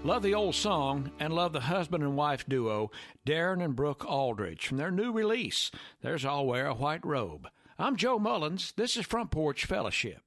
Love the old song and love the husband and wife duo, Darren and Brooke Aldridge, from their new release, There's I'll Wear a White Robe. I'm Joe Mullins. This is Front Porch Fellowship.